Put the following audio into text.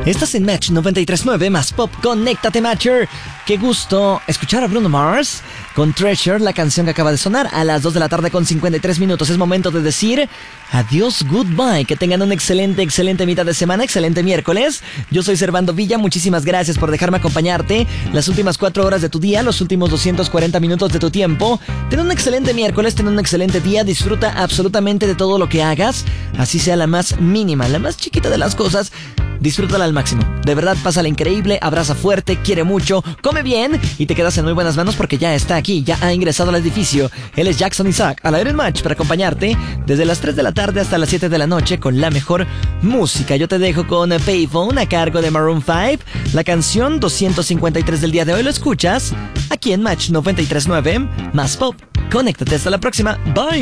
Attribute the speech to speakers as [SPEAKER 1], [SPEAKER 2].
[SPEAKER 1] Estás en Match 93.9 más Pop. Conéctate, Matcher. Qué gusto escuchar a Bruno Mars con Treasure, la canción que acaba de sonar a las 2 de la tarde con 53 minutos. Es momento de decir adiós, goodbye. Que tengan un excelente mitad de semana, excelente miércoles. Yo soy Servando Villa, muchísimas gracias por dejarme acompañarte las últimas 4 horas de tu día, los últimos 240 minutos de tu tiempo. Ten un excelente miércoles, ten un excelente día. Disfruta absolutamente de todo lo que hagas, así sea la más mínima, la más chiquita de las cosas. Disfrútala al máximo. De verdad, pásala increíble, abraza fuerte, quiere mucho, come bien y te quedas en muy buenas manos porque ya está aquí, ya ha ingresado al edificio. Él es Jackson Isaac, al aire en Match para acompañarte desde las 3 de la tarde hasta las 7 de la noche con la mejor música. Yo te dejo con Payphone a cargo de Maroon 5, la canción 253 del día de hoy. Lo escuchas aquí en Match 93.9 más Pop. Conéctate, hasta la próxima. Bye.